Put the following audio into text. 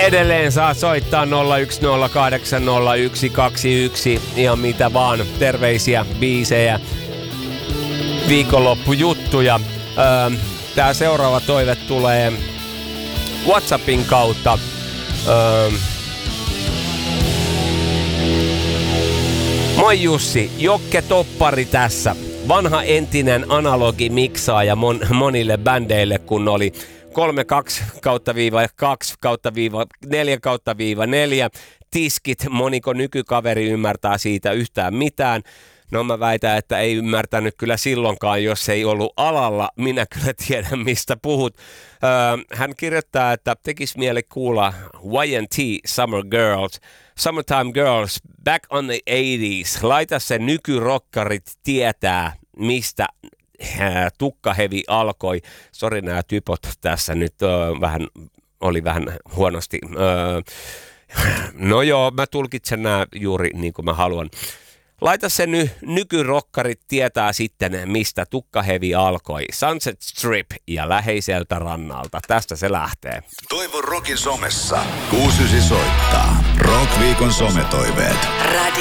Edelleen saa soittaa 010800121 ihan mitä vaan. Terveisiä, biisejä, viikonloppujuttuja. Tää seuraava toive tulee WhatsAppin kautta. Moi Jussi, Jokke Toppari tässä. Vanha entinen analogi miksaaja monille bändeille, kun oli 32/2/4/4 tiskit. Moniko nykykaveri ymmärtää siitä yhtään mitään? No mä väitän, että ei ymmärtänyt kyllä silloinkaan, jos ei ollut alalla. Minä kyllä tiedän, mistä puhut. Hän kirjoittaa, että tekisi mieli kuulla Y&T Summer Girls. Summertime Girls, back on the 80s. Laita se nykyrokkarit tietää, mistä tukkahevi alkoi. Sori, nämä typot tässä nyt oli vähän huonosti. No joo, mä tulkitsen nämä juuri niin kuin mä haluan. Laita se nykyrokkarit tietää sitten, mistä tukkahevi alkoi. Sunset Strip ja Läheiseltä rannalta. Tästä se lähtee. Toivon Rockin somessa. 69 soittaa. Rock-viikon sometoiveet.